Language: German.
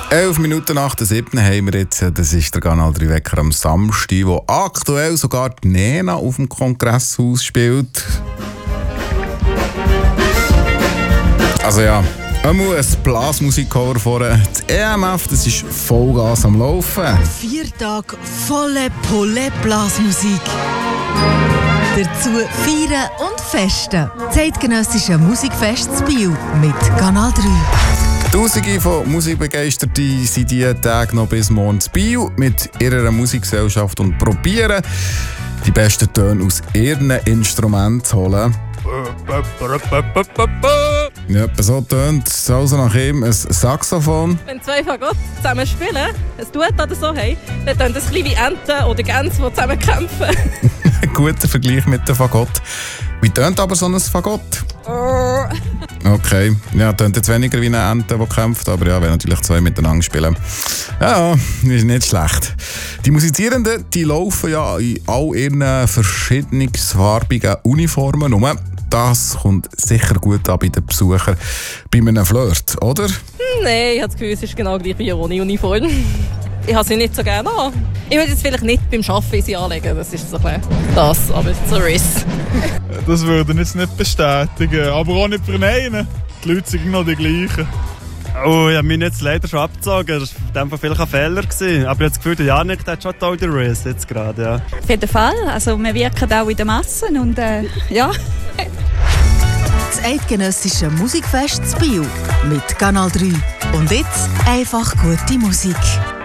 11 Minuten nach der 7. haben wir jetzt, das ist der Kanal 3 Wecker am Samstag, wo aktuell sogar die Nena auf dem Kongresshaus spielt. Also ja, einmal ein Blasmusik-Cover vorne. Das EMF, das ist Vollgas am Laufen. 4 Tage volle Pulle-Blasmusik. Dazu feiern und festen. Zeitgenössische Musikfest in Biel mit Kanal 3. Tausende von Musikbegeisterten sind diese Tage noch bis morgen in Biel mit ihrer Musikgesellschaft und probieren, die besten Töne aus ihren Instrumenten zu holen. Ja, so tönt es also nach ihm ein Saxophon. Wenn 2 Fagott zusammen spielen, ein Duett oder so haben, dann tönt es ein bisschen wie Enten oder Gänse, die zusammen kämpfen. Ein guter Vergleich mit dem Fagott. Wie tönt aber so ein Fagott? Okay, ja, tönt jetzt weniger wie eine Ente, die kämpft, aber ja, wenn natürlich 2 miteinander spielen. Ja, ist nicht schlecht. Die Musizierenden, die laufen ja in all ihren verschiedenfarbigen Uniformen rum. Das kommt sicher gut an bei den Besuchern bei einem Flirt, oder? Nein, ich habe das Gefühl, es ist genau gleich wie ohne Uniform. Ich habe sie nicht so gerne an. Ich würde jetzt vielleicht nicht beim Arbeiten sie anlegen, das ist so ein bisschen das, aber so ist es. Das würde ich jetzt nicht bestätigen, aber auch nicht verneinen. Die Leute sind noch die gleichen. Oh, ich habe mich jetzt leider schon abgezogen. Das war in dem Fall vielleicht ein Fehler gewesen. Aber ich habe das Gefühl, der Janik hat schon toll den Race jetzt gerade, ja. Auf jeden Fall. Also wir wirken auch in den Massen und ja. Das eidgenössische Musikfest in Biel mit Kanal 3. Und jetzt einfach gute Musik.